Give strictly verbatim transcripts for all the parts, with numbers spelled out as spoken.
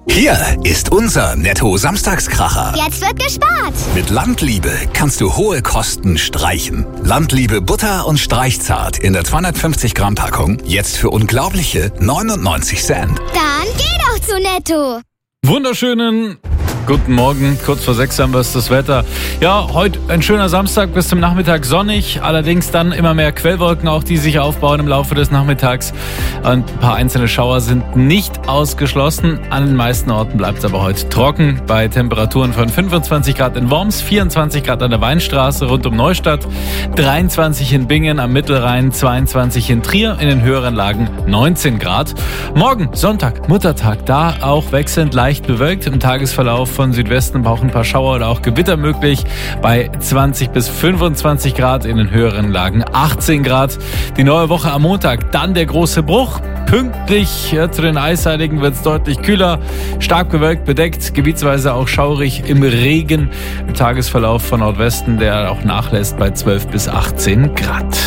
Hier ist unser Netto-Samstagskracher. Jetzt wird gespart. Mit Landliebe kannst du hohe Kosten streichen. Landliebe Butter und Streichzart in der zweihundertfünfzig Gramm Packung jetzt für unglaubliche neunundneunzig Cent. Dann geh doch zu Netto. Wunderschönen guten Morgen, kurz vor sechs haben wir es, das Wetter. Ja, heute ein schöner Samstag, bis zum Nachmittag sonnig, allerdings dann immer mehr Quellwolken, auch die sich aufbauen im Laufe des Nachmittags. Ein paar einzelne Schauer sind nicht ausgeschlossen, an den meisten Orten bleibt es aber heute trocken, bei Temperaturen von fünfundzwanzig Grad in Worms, vierundzwanzig Grad an der Weinstraße rund um Neustadt, dreiundzwanzig in Bingen am Mittelrhein, zweiundzwanzig in Trier, in den höheren Lagen neunzehn Grad. Morgen, Sonntag, Muttertag, da auch wechselnd leicht bewölkt, im Tagesverlauf von Südwesten auch ein paar Schauer oder auch Gewitter möglich, bei zwanzig bis fünfundzwanzig Grad, in den höheren Lagen achtzehn Grad. Die neue Woche am Montag, dann der große Bruch. Pünktlich ja, zu den Eisheiligen wird es deutlich kühler, stark bewölkt, bedeckt, gebietsweise auch schaurig im Regen. Im Tagesverlauf von Nordwesten, der auch nachlässt bei zwölf bis achtzehn Grad.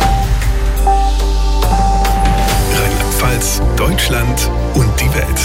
Rheinland-Pfalz, Deutschland und die Welt.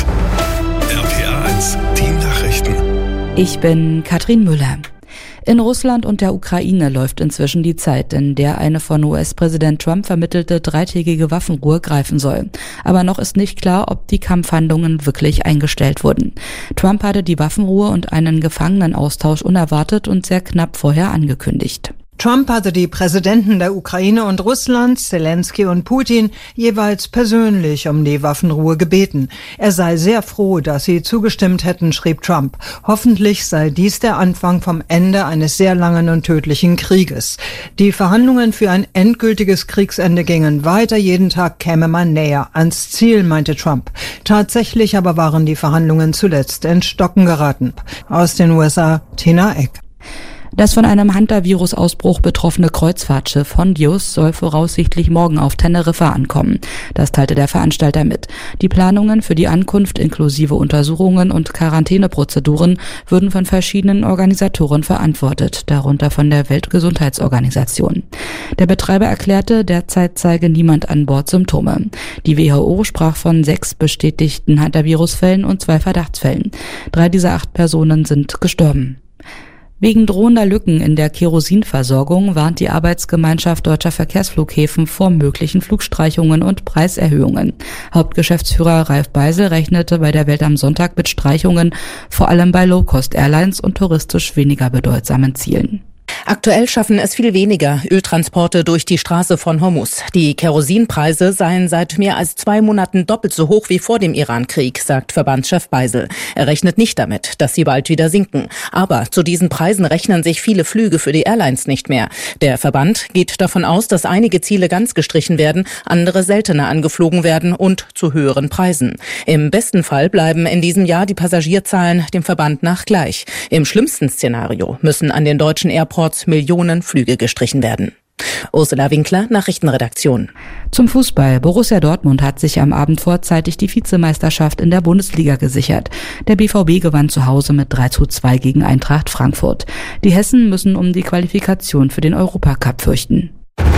R P R eins, die Nachrichten. Ich bin Katrin Müller. In Russland und der Ukraine läuft inzwischen die Zeit, in der eine von U S-Präsident Trump vermittelte dreitägige Waffenruhe greifen soll. Aber noch ist nicht klar, ob die Kampfhandlungen wirklich eingestellt wurden. Trump hatte die Waffenruhe und einen Gefangenenaustausch unerwartet und sehr knapp vorher angekündigt. Trump hatte die Präsidenten der Ukraine und Russlands, Zelensky und Putin, jeweils persönlich um die Waffenruhe gebeten. Er sei sehr froh, dass sie zugestimmt hätten, schrieb Trump. Hoffentlich sei dies der Anfang vom Ende eines sehr langen und tödlichen Krieges. Die Verhandlungen für ein endgültiges Kriegsende gingen weiter. Jeden Tag käme man näher ans Ziel, meinte Trump. Tatsächlich aber waren die Verhandlungen zuletzt ins Stocken geraten. Aus den U S A, Tina Eck. Das von einem Hunter-Virus-Ausbruch betroffene Kreuzfahrtschiff Hondius soll voraussichtlich morgen auf Teneriffa ankommen. Das teilte der Veranstalter mit. Die Planungen für die Ankunft inklusive Untersuchungen und Quarantäneprozeduren würden von verschiedenen Organisatoren verantwortet, darunter von der Weltgesundheitsorganisation. Der Betreiber erklärte, derzeit zeige niemand an Bord Symptome. Die W H O sprach von sechs bestätigten Hunter-Virus-Fällen und zwei Verdachtsfällen. Drei dieser acht Personen sind gestorben. Wegen drohender Lücken in der Kerosinversorgung warnt die Arbeitsgemeinschaft Deutscher Verkehrsflughäfen vor möglichen Flugstreichungen und Preiserhöhungen. Hauptgeschäftsführer Ralf Beisel rechnete bei der Welt am Sonntag mit Streichungen, vor allem bei Low-Cost-Airlines und touristisch weniger bedeutsamen Zielen. Aktuell schaffen es viel weniger Öltransporte durch die Straße von Hormuz. Die Kerosinpreise seien seit mehr als zwei Monaten doppelt so hoch wie vor dem Irankrieg, sagt Verbandschef Beisel. Er rechnet nicht damit, dass sie bald wieder sinken. Aber zu diesen Preisen rechnen sich viele Flüge für die Airlines nicht mehr. Der Verband geht davon aus, dass einige Ziele ganz gestrichen werden, andere seltener angeflogen werden und zu höheren Preisen. Im besten Fall bleiben in diesem Jahr die Passagierzahlen dem Verband nach gleich. Im schlimmsten Szenario müssen an den deutschen Airports Millionen Flüge gestrichen werden. Ursula Winkler, Nachrichtenredaktion. Zum Fußball. Borussia Dortmund hat sich am Abend vorzeitig die Vizemeisterschaft in der Bundesliga gesichert. Der B V B gewann zu Hause mit drei zu zwei gegen Eintracht Frankfurt. Die Hessen müssen um die Qualifikation für den Europacup fürchten.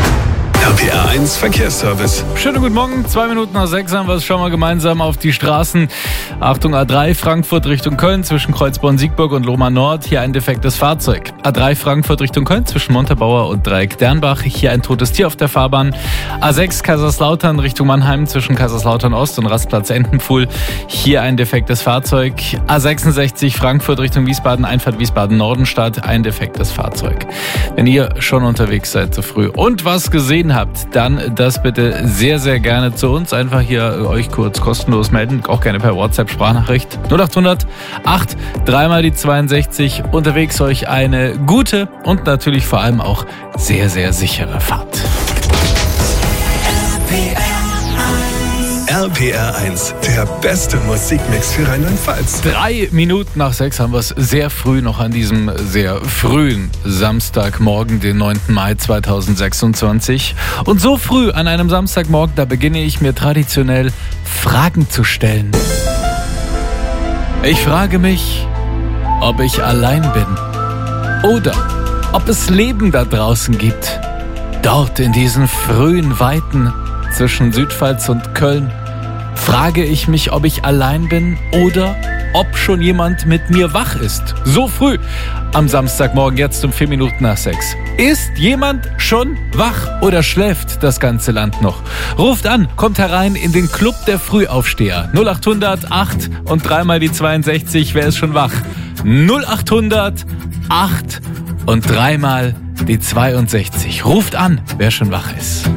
R P R eins Verkehrsservice. Schönen guten Morgen, zwei Minuten nach sechs haben wir es schon mal gemeinsam auf die Straßen. Achtung, A drei Frankfurt Richtung Köln zwischen Kreuzborn-Siegburg und Lohmar Nord. Hier ein defektes Fahrzeug. A drei Frankfurt Richtung Köln zwischen Montabaur und Dreieck Dernbach. Hier ein totes Tier auf der Fahrbahn. A sechs Kaiserslautern Richtung Mannheim zwischen Kaiserslautern Ost und Rastplatz Entenpfuhl. Hier ein defektes Fahrzeug. A sechsundsechzig Frankfurt Richtung Wiesbaden, Einfahrt Wiesbaden-Nordenstadt. Ein defektes Fahrzeug. Wenn ihr schon unterwegs seid zu früh und was gesehen habt, dann das bitte sehr, sehr gerne zu uns. Einfach hier euch kurz kostenlos melden. Auch gerne per WhatsApp-Sprachnachricht. null acht hundert acht, dreimal die zweiundsechzig. Unterwegs euch eine gute und natürlich vor allem auch sehr, sehr sichere Fahrt. R P R eins, der beste Musikmix für Rheinland-Pfalz. Drei Minuten nach sechs haben wir es sehr früh noch an diesem sehr frühen Samstagmorgen, den neunten Mai zweitausendsechsundzwanzig. Und so früh an einem Samstagmorgen, da beginne ich mir traditionell Fragen zu stellen. Ich frage mich, ob ich allein bin oder ob es Leben da draußen gibt. Dort in diesen frühen Weiten zwischen Südpfalz und Köln. frage ich mich, ob ich allein bin oder ob schon jemand mit mir wach ist. So früh am Samstagmorgen, jetzt um vier Minuten nach sechs. Ist jemand schon wach oder schläft das ganze Land noch? Ruft an, kommt herein in den Club der Frühaufsteher. null acht hundert acht und dreimal die zweiundsechzig, wer ist schon wach? null acht hundert acht und dreimal die zweiundsechzig. Ruft an, wer schon wach ist.